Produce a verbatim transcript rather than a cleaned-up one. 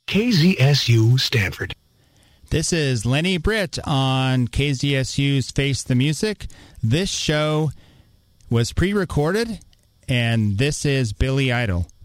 K Z S U Stanford. This is Lenny Britt on K Z S U's Face the Music. This show was pre-recorded, and this is Billy Idol.